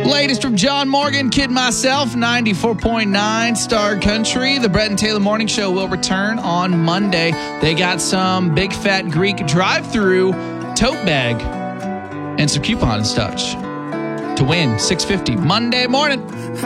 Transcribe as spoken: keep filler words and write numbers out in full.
Latest from John Morgan, Kid Myself, ninety-four point nine Star Country. The Brett and Taylor Morning Show will return on Monday. They got some big fat Greek drive-through tote bag and some coupon and such to win six fifty Monday morning.